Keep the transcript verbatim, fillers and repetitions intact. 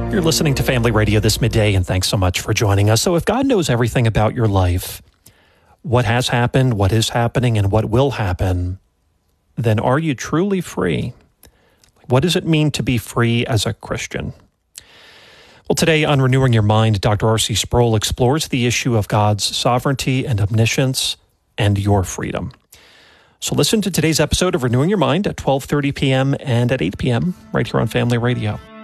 You're listening to Family Radio this midday, and thanks so much for joining us. So if God knows everything about your life, what has happened, what is happening, and what will happen, then are you truly free? What does it mean to be free as a Christian? Well, today on Renewing Your Mind, Doctor R C Sproul explores the issue of God's sovereignty and omniscience and your freedom. So listen to today's episode of Renewing Your Mind at twelve thirty p.m. and at eight p.m. right here on Family Radio.